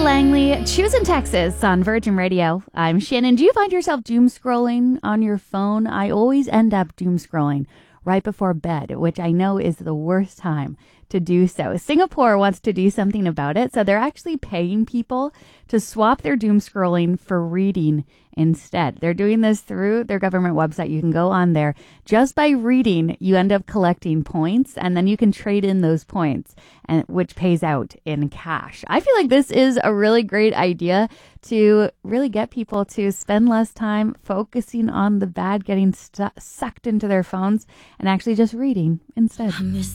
Langley, Choosing Texas on Virgin Radio. I'm Shannon. Do you find yourself doom scrolling on your phone? I always end up doom scrolling right before bed, which I know is the worst time to do so. Singapore wants to do something about it, so they're actually paying people to swap their doom scrolling for reading instead. They're doing this through their government website. You can go on there. Just by reading, you end up collecting points, and then you can trade in those points, and which pays out in cash. I feel like this is a really great idea to really get people to spend less time focusing on the bad, getting sucked into their phones, and actually just reading instead.